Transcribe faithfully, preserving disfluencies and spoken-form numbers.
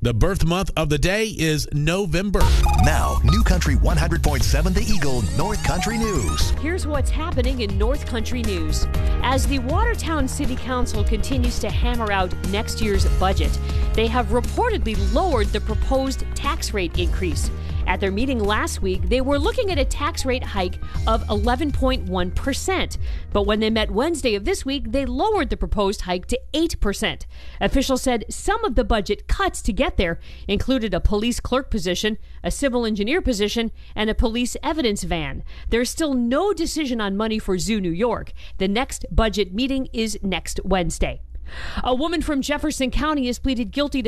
The birth month of the day is November. Now, New Country one hundred point seven The Eagle North Country News. Here's what's happening in North Country News. As the Watertown City Council continues to hammer out next year's budget, they have reportedly lowered the proposed tax rate increase. At their meeting last week, they were looking at a tax rate hike of eleven point one percent. But when they met Wednesday of this week, they lowered the proposed hike to eight percent. Officials said some of the budget cuts to get there included a police clerk position, a civil engineer position, and a police evidence van. There's still no decision on money for Zoo New York. The next budget meeting is next Wednesday. A woman from Jefferson County has pleaded guilty to